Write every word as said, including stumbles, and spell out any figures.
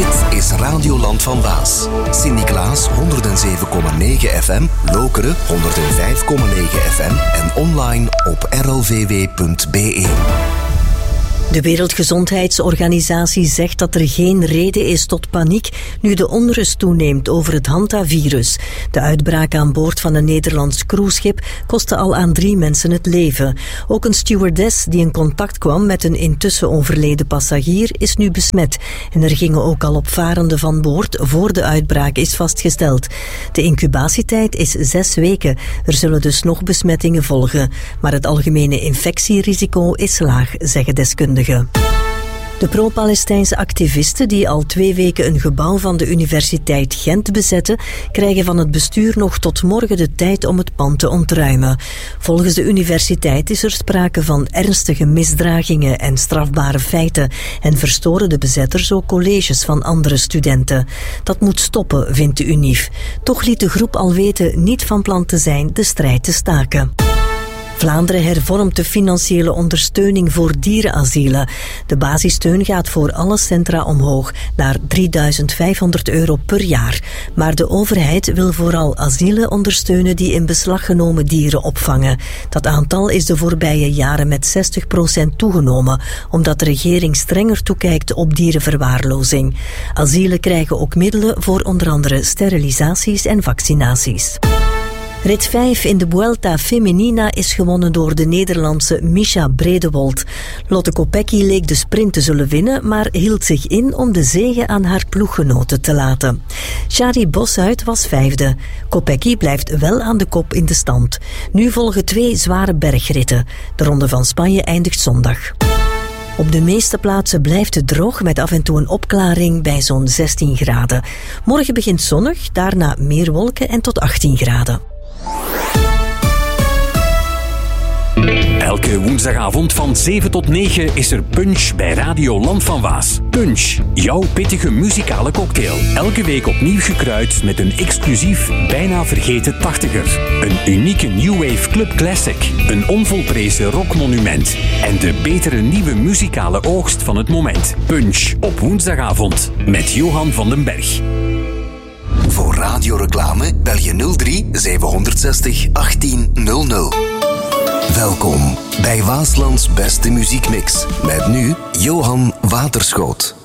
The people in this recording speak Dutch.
Dit is Radioland van Waas. Sint-Niklaas honderd zeven komma negen F M, Lokeren honderd vijf komma negen F M en online op r l v w punt b e. De Wereldgezondheidsorganisatie zegt dat er geen reden is tot paniek nu de onrust toeneemt over het Hanta-virus. De uitbraak aan boord van een Nederlands cruiseschip kostte al aan drie mensen het leven. Ook een stewardess die in contact kwam met een intussen overleden passagier is nu besmet. En er gingen ook al opvarenden van boord voor de uitbraak is vastgesteld. De incubatietijd is zes weken. Er zullen dus nog besmettingen volgen. Maar het algemene infectierisico is laag, zeggen deskundigen. De pro-Palestijnse activisten die al twee weken een gebouw van de Universiteit Gent bezetten, krijgen van het bestuur nog tot morgen de tijd om het pand te ontruimen. Volgens de universiteit is er sprake van ernstige misdragingen en strafbare feiten en verstoren de bezetters ook colleges van andere studenten. Dat moet stoppen, vindt de UNIF. Toch liet de groep al weten niet van plan te zijn de strijd te staken. Vlaanderen hervormt de financiële ondersteuning voor dierenasielen. De basissteun gaat voor alle centra omhoog naar drieduizend vijfhonderd euro per jaar. Maar de overheid wil vooral asielen ondersteunen die in beslag genomen dieren opvangen. Dat aantal is de voorbije jaren met zestig procent toegenomen, omdat de regering strenger toekijkt op dierenverwaarlozing. Asielen krijgen ook middelen voor onder andere sterilisaties en vaccinaties. Rit vijf in de Vuelta Femenina is gewonnen door de Nederlandse Mischa Bredewold. Lotte Kopecky leek de sprint te zullen winnen, maar hield zich in om de zege aan haar ploeggenoten te laten. Shari Boshuit was vijfde. Kopecky blijft wel aan de kop in de stand. Nu volgen twee zware bergritten. De Ronde van Spanje eindigt zondag. Op de meeste plaatsen blijft het droog met af en toe een opklaring bij zo'n zestien graden. Morgen begint zonnig, daarna meer wolken en tot achttien graden. Elke woensdagavond van zeven tot negen is er Punch bij Radio Land van Waas. Punch, jouw pittige muzikale cocktail. Elke week opnieuw gekruid met een exclusief, bijna vergeten tachtiger. Een unieke New Wave Club Classic. Een onvolprezen rockmonument. En de betere nieuwe muzikale oogst van het moment. Punch op woensdagavond met Johan van den Berg. Voor radioreclame bel je nul drie zevenhonderdzestig achttien nul nul. Welkom bij Waaslands beste muziekmix. Met nu Johan Waterschoot.